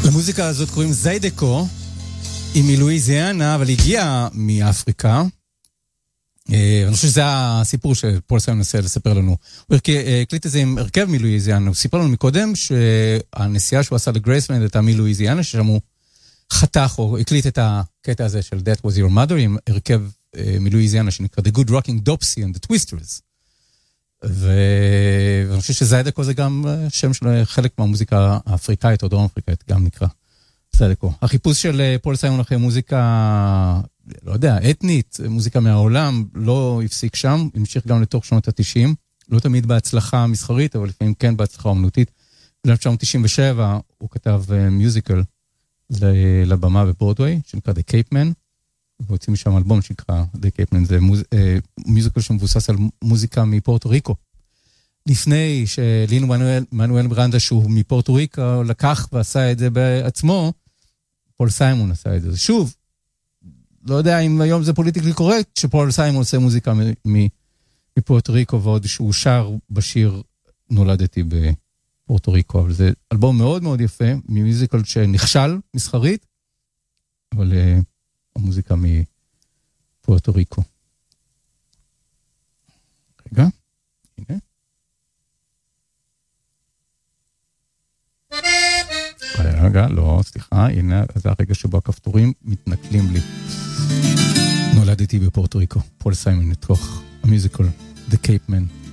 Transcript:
למוזיקה הזאת קוראים זיידקו, היא מלואיזיאנה, אבל הגיעה מאפריקה. אני חושב שזה הסיפור שפול סיימון נסה לספר לנו. הוא הקליט את זה עם הרכב מלואיזיאנה. הוא סיפר לנו מקודם שהנסיעה שהוא עשה לגרייסלנד הייתה מלואיזיאנה, ששם הוא חתך או הקליט את הקטע הזה של That Was Your Mother, עם הרכב מלואיזיאנה שנקרא The Good Rocking Dopsy and the Twisters. ואני חושב שזיידקו זה גם שם של חלק מהמוזיקה האפריקאית או דרום אפריקאית, גם נקרא זיידקו. החיפוש של פול סיימון אחרי מוזיקה, לא יודע, אתנית, מוזיקה מהעולם, לא הפסיק שם, המשיך גם לתוך שנות ה-90, לא תמיד בהצלחה מסחרית, אבל לפעמים כן בהצלחה אומנותית. ב-1997 הוא כתב מיוזיקל לבמה בברודווי, שנקרא The Cape Man, והוציא משם אלבום שנקרא The Cape Man, זה מיוזיקל שמבוסס על מוזיקה מפורטו ריקו. לפני שלינו מנואל מירנדה, שהוא מפורטו ריקו, לקח ועשה את זה בעצמו, פול סיימון עשה את זה. שוב, לא יודע אם היום זה פוליטיקלי קורקט, שפול סיימון עושה מוזיקה מפורטו ריקו, ועוד שהוא שר בשיר נולדתי בפורטו ריקו, אבל זה אלבום מאוד מאוד יפה, ממיוזיקל שנכשל מסחרית, אבל המוזיקה מפורטו ריקו. רגע, הנה. רגע, לא, סליחה, הנה, זה הרגע שבו הכפתורים מתנקלים לי. נולדתי בפורטו ריקו, פול סיימון, לתוך המיוזיקל, The Cape Man.